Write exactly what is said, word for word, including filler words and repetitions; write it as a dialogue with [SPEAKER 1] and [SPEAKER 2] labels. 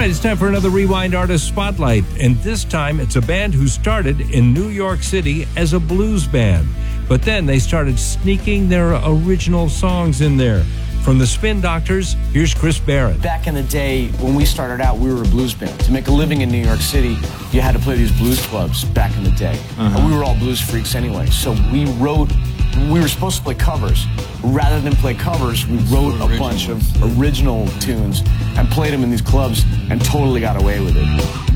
[SPEAKER 1] right, it's time for another Rewind Artist Spotlight, and this time it's a band who started in New York City as a blues band, but then they started sneaking their original songs in there. From the Spin Doctors, here's Chris Barrett.
[SPEAKER 2] Back in the day, when we started out, we were a blues band. To make a living in New York City, you had to play these blues clubs back in the day. Uh-huh. And we were all blues freaks anyway, so we wrote, we were supposed to play covers. Rather than play covers, we wrote a bunch of original tunes and played them in these clubs and totally got away with it.